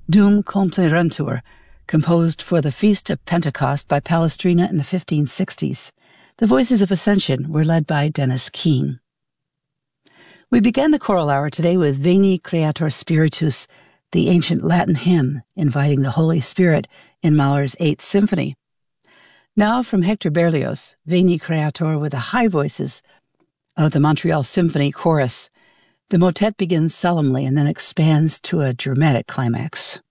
Dum Complerentur, composed for the Feast of Pentecost by Palestrina in the 1560s. The Voices of Ascension were led by Dennis Keane. We began the choral hour today with Veni Creator Spiritus, the ancient Latin hymn inviting the Holy Spirit in Mahler's 8th Symphony. Now from Hector Berlioz, Veni Creator with the high voices of the Montreal Symphony Chorus. The motet begins solemnly and then expands to a dramatic climax.